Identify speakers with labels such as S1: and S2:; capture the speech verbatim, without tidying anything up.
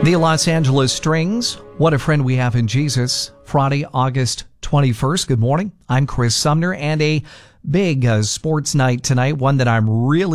S1: The Los Angeles Strings, What a Friend We Have in Jesus, Friday, August twenty-first. Good morning. I'm Chris Sumner, and a big uh, sports night tonight, one that I'm really